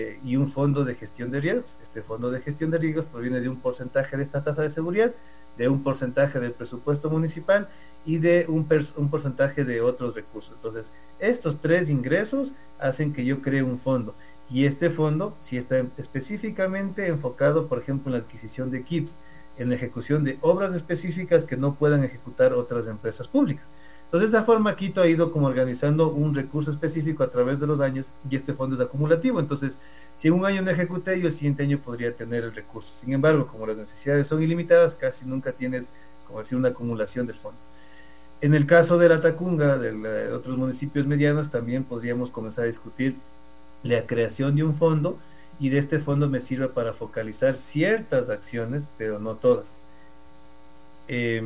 y un fondo de gestión de riesgos. Este fondo de gestión de riesgos proviene de un porcentaje de esta tasa de seguridad, de un porcentaje del presupuesto municipal y de un porcentaje de otros recursos. Entonces, estos tres ingresos hacen que yo cree un fondo. Y este fondo, si está específicamente enfocado, por ejemplo, en la adquisición de kits, en la ejecución de obras específicas que no puedan ejecutar otras empresas públicas. Entonces, de esta forma, Quito ha ido como organizando un recurso específico a través de los años y este fondo es acumulativo. Entonces, si en un año no ejecuté, yo el siguiente año podría tener el recurso. Sin embargo, como las necesidades son ilimitadas, casi nunca tienes, como decir, una acumulación del fondo. En el caso de la Tacunga, de otros municipios medianos, también podríamos comenzar a discutir la creación de un fondo y de este fondo me sirve para focalizar ciertas acciones, pero no todas. Eh,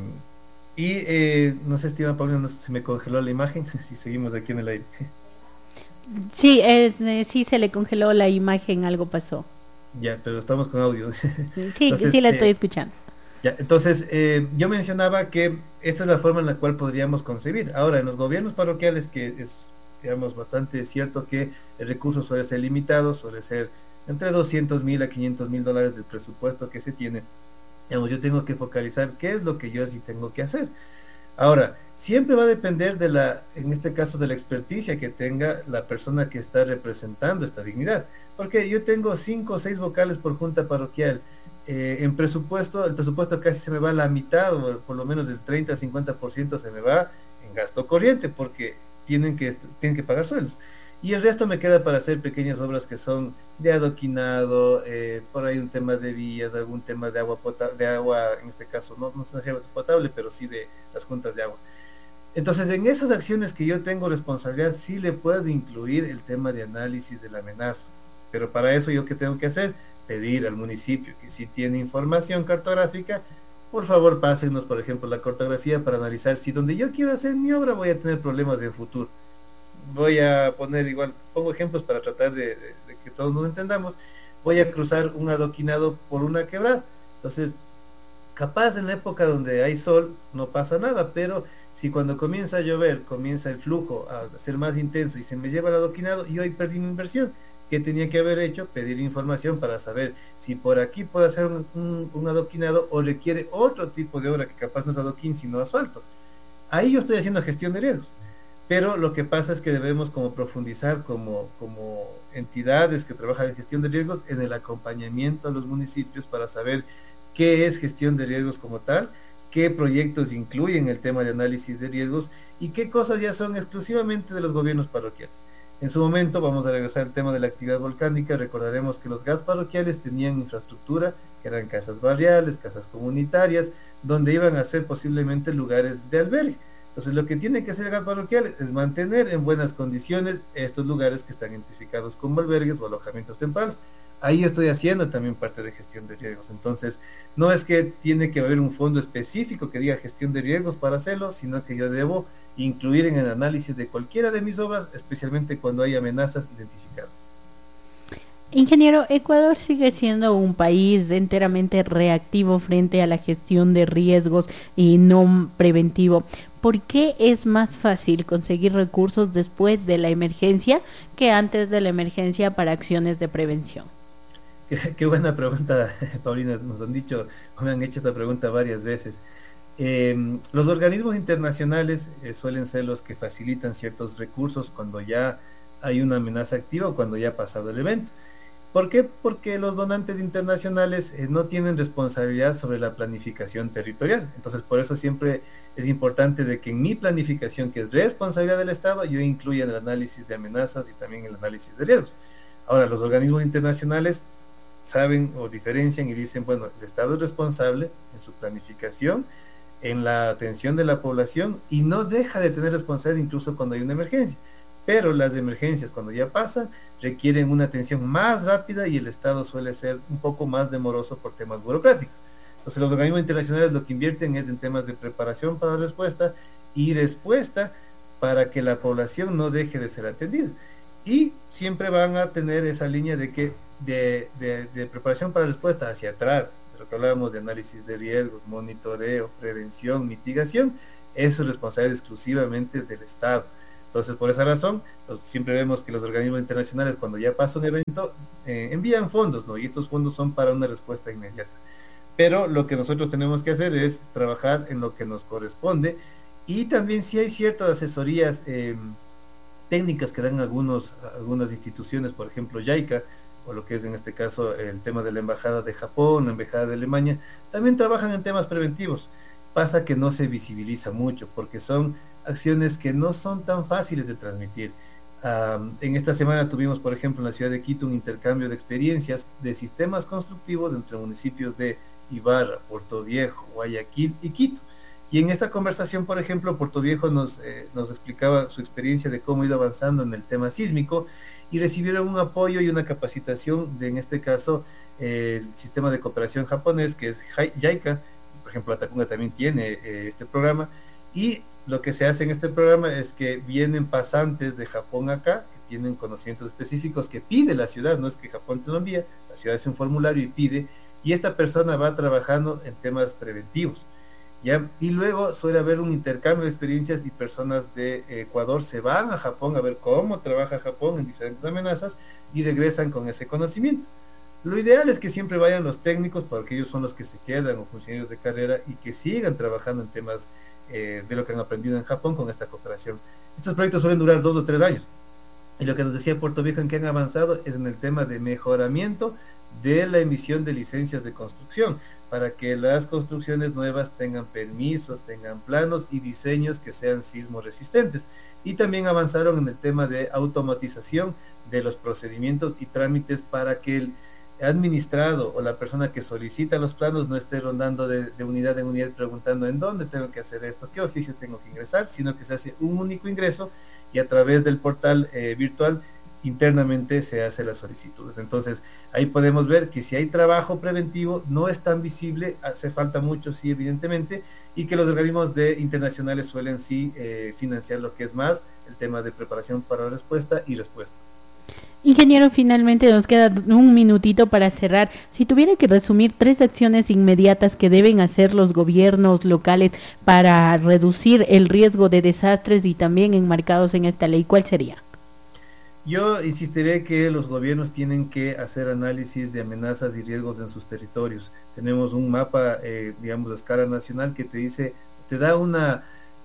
no sé, estima Paulina, no sé, se me congeló la imagen, si seguimos aquí en el aire. Sí, sí se le congeló la imagen, algo pasó. Ya, pero estamos con audio. Sí, sí Entonces, la estoy escuchando. ya, entonces yo mencionaba que esta es la forma en la cual podríamos concebir. Ahora, en los gobiernos parroquiales, que es, digamos, bastante cierto que el recurso suele ser limitado, suele ser entre 200.000 a 500.000 dólares del presupuesto que se tiene, digamos, yo tengo que focalizar qué es lo que yo sí tengo que hacer. Ahora, siempre va a depender de la, en este caso, de la experticia que tenga la persona que está representando esta dignidad. Porque yo tengo 5 o 6 vocales por junta parroquial. En presupuesto, el presupuesto casi se me va a la mitad, o por lo menos del 30 al 50% se me va en gasto corriente, porque tienen que pagar sueldos. Y el resto me queda para hacer pequeñas obras que son de adoquinado, por ahí un tema de vías, algún tema de agua potable, de agua, en este caso, no es agua potable, pero sí de las juntas de agua. Entonces, en esas acciones que yo tengo responsabilidad, sí le puedo incluir el tema de análisis de la amenaza. Pero para eso, ¿yo qué tengo que hacer? Pedir al municipio que si tiene información cartográfica, por favor, pásenos, por ejemplo, la cartografía para analizar si donde yo quiero hacer mi obra voy a tener problemas en futuro. Voy a poner igual, pongo ejemplos para tratar de que todos nos entendamos. Voy a cruzar un adoquinado por una quebrada. Entonces, capaz en la época donde hay sol no pasa nada, pero si cuando comienza a llover, comienza el flujo a ser más intenso y se me lleva el adoquinado, yo ahí perdí mi inversión. ¿Qué tenía que haber hecho? Pedir información para saber si por aquí puedo hacer un adoquinado o requiere otro tipo de obra que capaz no es adoquín, sino asfalto. Ahí yo estoy haciendo gestión de riesgos. Pero lo que pasa es que debemos como profundizar como entidades que trabajan en gestión de riesgos en el acompañamiento a los municipios para saber qué es gestión de riesgos como tal, qué proyectos incluyen el tema de análisis de riesgos y qué cosas ya son exclusivamente de los gobiernos parroquiales. En su momento, vamos a regresar al tema de la actividad volcánica, recordaremos que los gas parroquiales tenían infraestructura, que eran casas barriales, casas comunitarias, donde iban a ser posiblemente lugares de albergue. Entonces, lo que tiene que hacer el gas parroquial es mantener en buenas condiciones estos lugares que están identificados como albergues o alojamientos temporales. Ahí estoy haciendo también parte de gestión de riesgos. Entonces, no es que tiene que haber un fondo específico que diga gestión de riesgos para hacerlo, sino que yo debo incluir en el análisis de cualquiera de mis obras, especialmente cuando hay amenazas identificadas. Ingeniero, Ecuador sigue siendo un país enteramente reactivo frente a la gestión de riesgos y no preventivo. ¿Por qué es más fácil conseguir recursos después de la emergencia que antes de la emergencia para acciones de prevención? Qué buena pregunta, Paulina. Nos han dicho, me han hecho esta pregunta varias veces. Los organismos internacionales suelen ser los que facilitan ciertos recursos cuando ya hay una amenaza activa o cuando ya ha pasado el evento. ¿Por qué? Porque los donantes internacionales no tienen responsabilidad sobre la planificación territorial. Entonces, por eso siempre es importante de que en mi planificación, que es responsabilidad del Estado, yo incluya el análisis de amenazas y también el análisis de riesgos. Ahora, los organismos internacionales saben o diferencian y dicen, bueno, el Estado es responsable en su planificación, en la atención de la población y no deja de tener responsabilidad incluso cuando hay una emergencia. Pero las emergencias, cuando ya pasan, requieren una atención más rápida y el Estado suele ser un poco más demoroso por temas burocráticos. Entonces, los organismos internacionales lo que invierten es en temas de preparación para la respuesta y respuesta para que la población no deje de ser atendida. Y siempre van a tener esa línea de que de preparación para la respuesta hacia atrás, de lo que hablábamos de análisis de riesgos, monitoreo, prevención, mitigación, eso es responsabilidad exclusivamente del Estado. Entonces, por esa razón, siempre vemos que los organismos internacionales, cuando ya pasa un evento, envían fondos, ¿no? Y estos fondos son para una respuesta inmediata. Pero lo que nosotros tenemos que hacer es trabajar en lo que nos corresponde, y también si hay ciertas asesorías técnicas que dan algunas instituciones, por ejemplo JICA, o lo que es en este caso el tema de la Embajada de Japón, la Embajada de Alemania, también trabajan en temas preventivos. Pasa que no se visibiliza mucho porque son acciones que no son tan fáciles de transmitir. En esta semana tuvimos, por ejemplo, en la ciudad de Quito un intercambio de experiencias de sistemas constructivos entre municipios de Ibarra, Puerto Viejo, Guayaquil y Quito. Y en esta conversación, por ejemplo, Puerto Viejo nos explicaba su experiencia de cómo ha ido avanzando en el tema sísmico, y recibieron un apoyo y una capacitación de, en este caso, el sistema de cooperación japonés, que es JICA. Por ejemplo, Atacunga también tiene este programa, y lo que se hace en este programa es que vienen pasantes de Japón acá, que tienen conocimientos específicos que pide la ciudad, no es que Japón te lo envía, la ciudad hace un formulario y pide, y esta persona va trabajando en temas preventivos. ¿Ya? Y luego suele haber un intercambio de experiencias, y personas de Ecuador se van a Japón a ver cómo trabaja Japón en diferentes amenazas y regresan con ese conocimiento. Lo ideal es que siempre vayan los técnicos, porque ellos son los que se quedan, o funcionarios de carrera, y que sigan trabajando en temas de lo que han aprendido en Japón con esta cooperación. Estos proyectos suelen durar 2 o 3 años. Y lo que nos decía Puerto Viejo en que han avanzado es en el tema de mejoramiento de la emisión de licencias de construcción, para que las construcciones nuevas tengan permisos, tengan planos y diseños que sean sismo resistentes. Y también avanzaron en el tema de automatización de los procedimientos y trámites, para que el administrado o la persona que solicita los planos no esté rondando de unidad en unidad preguntando en dónde tengo que hacer esto, qué oficio tengo que ingresar, sino que se hace un único ingreso, y a través del portal virtual internamente se hace las solicitudes. Entonces, ahí podemos ver que si hay trabajo preventivo, no es tan visible, hace falta mucho, sí, evidentemente, y que los organismos internacionales suelen sí financiar lo que es más el tema de preparación para la respuesta y respuesta. Ingeniero, finalmente nos queda un minutito para cerrar. Si tuviera que resumir 3 acciones inmediatas que deben hacer los gobiernos locales para reducir el riesgo de desastres y también enmarcados en esta ley, ¿cuál sería? Yo insistiré que los gobiernos tienen que hacer análisis de amenazas y riesgos en sus territorios. Tenemos un mapa, digamos, a escala nacional, que te da una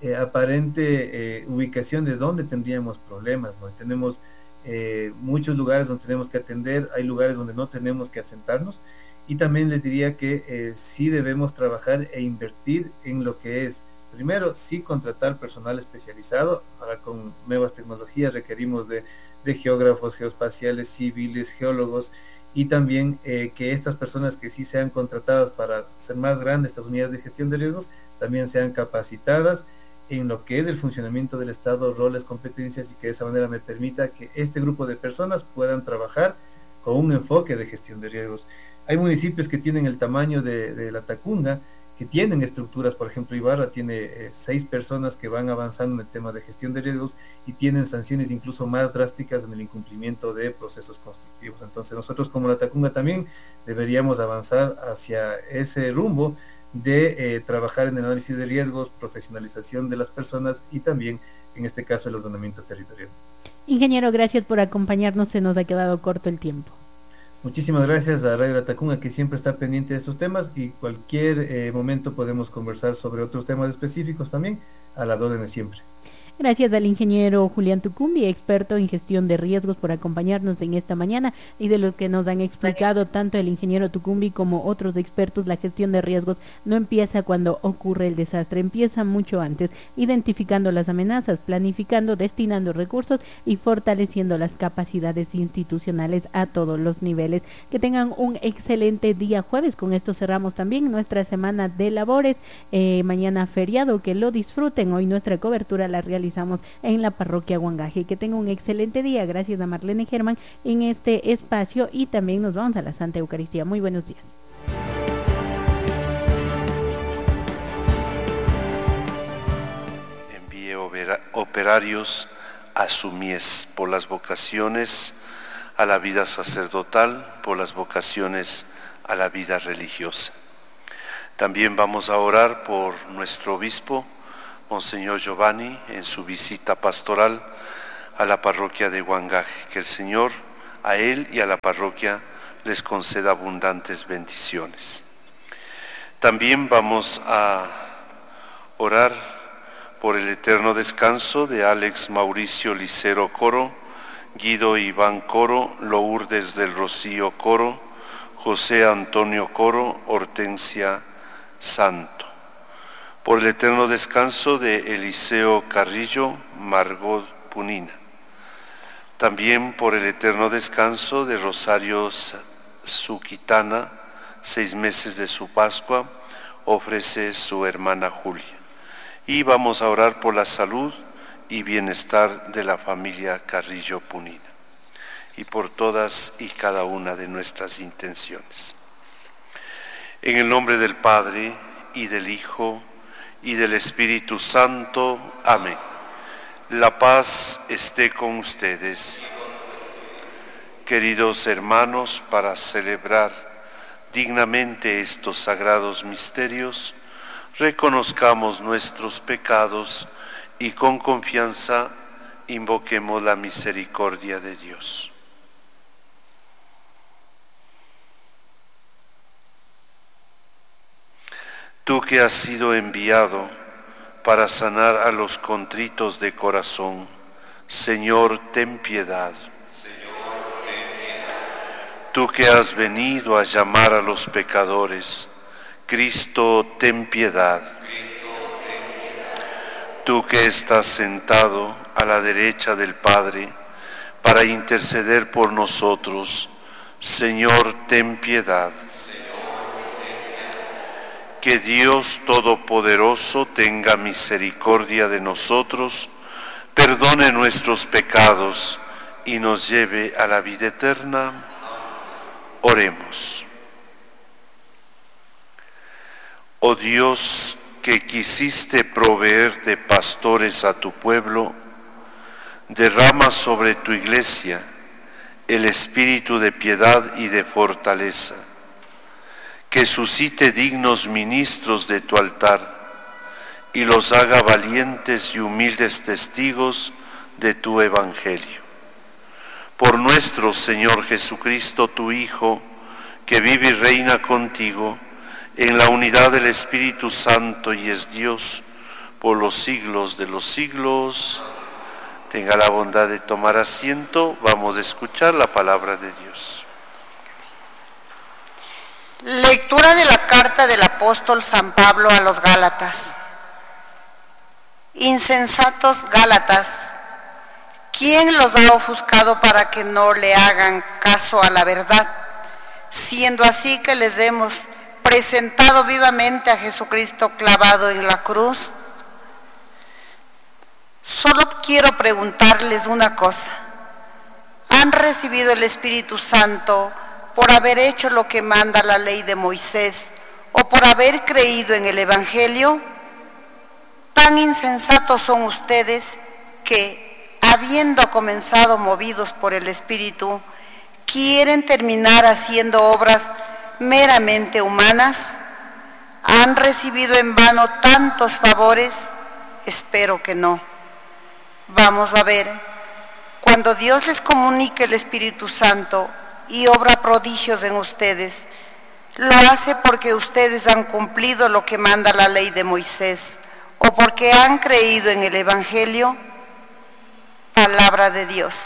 aparente ubicación de dónde tendríamos problemas, ¿no? Y tenemos muchos lugares donde tenemos que atender, hay lugares donde no tenemos que asentarnos, y también les diría que sí debemos trabajar e invertir en lo que es, primero, sí contratar personal especializado. Ahora con nuevas tecnologías requerimos de geógrafos, geoespaciales, civiles, geólogos, y también que estas personas que sí sean contratadas para hacer más grandes estas unidades de gestión de riesgos, también sean capacitadas en lo que es el funcionamiento del Estado, roles, competencias, y que de esa manera me permita que este grupo de personas puedan trabajar con un enfoque de gestión de riesgos. Hay municipios que tienen el tamaño de la Tacunga, que tienen estructuras, por ejemplo, Ibarra tiene 6 personas que van avanzando en el tema de gestión de riesgos, y tienen sanciones incluso más drásticas en el incumplimiento de procesos constructivos. Entonces nosotros como la Tacunga también deberíamos avanzar hacia ese rumbo de trabajar en el análisis de riesgos, profesionalización de las personas, y también, en este caso, el ordenamiento territorial. Ingeniero, gracias por acompañarnos, se nos ha quedado corto el tiempo. Muchísimas gracias a Radio La Tacunga, que siempre está pendiente de estos temas, y cualquier momento podemos conversar sobre otros temas específicos también, a las órdenes siempre. Gracias al ingeniero Julián Tucumbi, experto en gestión de riesgos, por acompañarnos en esta mañana, y de lo que nos han explicado tanto el ingeniero Tucumbi como otros expertos. La gestión de riesgos no empieza cuando ocurre el desastre, empieza mucho antes, identificando las amenazas, planificando, destinando recursos y fortaleciendo las capacidades institucionales a todos los niveles. Que tengan un excelente día jueves. Con esto cerramos también nuestra semana de labores. Mañana feriado, que lo disfruten. Hoy nuestra cobertura la realizamos en la parroquia Huangaje. Que tenga un excelente día. Gracias a Marlene Germán en este espacio, y también nos vamos a la Santa Eucaristía. Muy buenos días. Envíe operarios a su mies, por las vocaciones a la vida sacerdotal, por las vocaciones a la vida religiosa. También vamos a orar por nuestro obispo, Monseñor Giovanni en su visita pastoral a la parroquia de Huangaje. Que el Señor a él y a la parroquia les conceda abundantes bendiciones. También vamos a orar por el eterno descanso de Alex Mauricio Licero Coro, Guido Iván Coro, Lourdes del Rocío Coro, José Antonio Coro, Hortensia Santo. Por el eterno descanso de Eliseo Carrillo, Margot Punina. También por el eterno descanso de Rosario Suquitana, 6 meses de su Pascua, ofrece su hermana Julia. Y vamos a orar por la salud y bienestar de la familia Carrillo Punina y por todas y cada una de nuestras intenciones. En el nombre del Padre y del Hijo y del Espíritu Santo. Amén. La paz esté con ustedes. Queridos hermanos, para celebrar dignamente estos sagrados misterios, reconozcamos nuestros pecados y con confianza invoquemos la misericordia de Dios. Tú que has sido enviado para sanar a los contritos de corazón, Señor, ten piedad. Tú que has venido a llamar a los pecadores, Cristo, ten piedad. Tú que estás sentado a la derecha del Padre para interceder por nosotros, Señor, ten piedad. Que Dios Todopoderoso tenga misericordia de nosotros, perdone nuestros pecados y nos lleve a la vida eterna. Oremos. Oh Dios, que quisiste proveer de pastores a tu pueblo, derrama sobre tu iglesia el espíritu de piedad y de fortaleza, que suscite dignos ministros de tu altar y los haga valientes y humildes testigos de tu evangelio. Por nuestro Señor Jesucristo, tu Hijo, que vive y reina contigo en la unidad del Espíritu Santo y es Dios por los siglos de los siglos. Tenga la bondad de tomar asiento. Vamos a escuchar la palabra de Dios. Lectura de la carta del apóstol San Pablo a los Gálatas. Insensatos Gálatas, ¿quién los ha ofuscado para que no le hagan caso a la verdad? Siendo así que les hemos presentado vivamente a Jesucristo clavado en la cruz. Solo quiero preguntarles una cosa. ¿Han recibido el Espíritu Santo por haber hecho lo que manda la ley de Moisés o por haber creído en el Evangelio? Tan insensatos son ustedes que, habiendo comenzado movidos por el Espíritu, quieren terminar haciendo obras meramente humanas. ¿Han recibido en vano tantos favores? Espero que no. Vamos a ver, cuando Dios les comunique el Espíritu Santo y obra prodigios en ustedes, lo hace porque ustedes han cumplido lo que manda la ley de Moisés o porque han creído en el Evangelio. Palabra de Dios.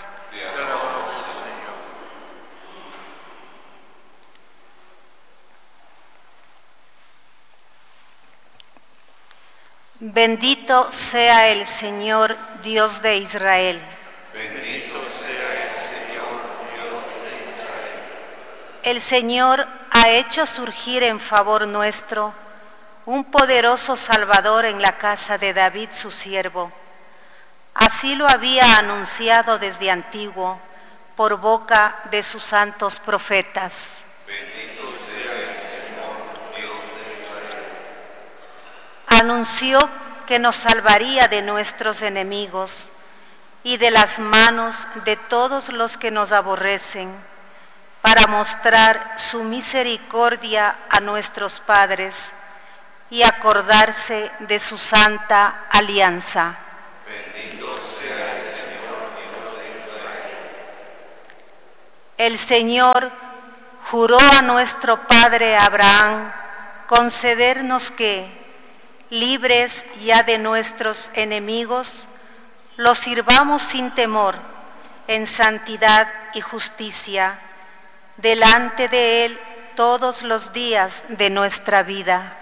Bendito sea el Señor, Dios de Israel. Bendito sea el Señor, Dios de Israel. El Señor ha hecho surgir en favor nuestro un poderoso Salvador en la casa de David su siervo. Así lo había anunciado desde antiguo por boca de sus santos profetas. Bendito sea el Señor, Dios de Israel. Anunció que nos salvaría de nuestros enemigos y de las manos de todos los que nos aborrecen, para mostrar su misericordia a nuestros padres y acordarse de su santa alianza. Bendito sea el Señor, Dios de Israel. El Señor juró a nuestro padre Abraham concedernos que, libres ya de nuestros enemigos, los sirvamos sin temor, en santidad y justicia, delante de Él todos los días de nuestra vida.